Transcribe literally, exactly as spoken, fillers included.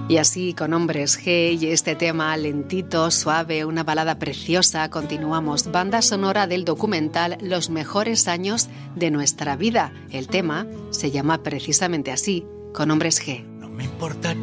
Y así, con Hombres G y este tema lentito, suave, una balada preciosa, continuamos. Banda sonora del documental Los mejores años de nuestra vida. El tema se llama precisamente así, Con Hombres G. No me importa